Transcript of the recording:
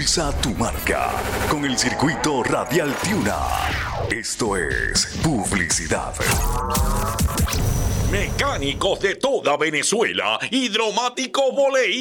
Impulsa tu marca con el circuito Radial Tiuna. Esto es publicidad. Mecánicos de toda Venezuela, Hidromáticos Boley